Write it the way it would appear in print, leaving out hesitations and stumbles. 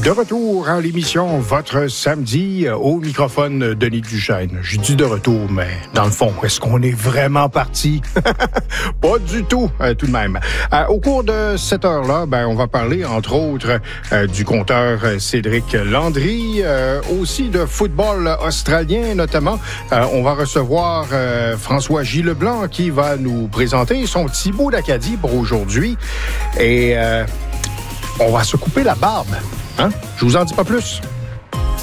De retour à l'émission Votre Samedi, au microphone Denis Duchesne. Je dis de retour, mais dans le fond, est-ce qu'on est vraiment parti? Pas du tout, tout de même. Au cours de cette heure-là, on va parler, entre autres, du compteur Cédric Landry, aussi de football australien, notamment. On va recevoir François J. Leblanc qui va nous présenter son petit bout d'Acadie pour aujourd'hui. Et on va se couper la barbe. Hein? Je vous en dis pas plus.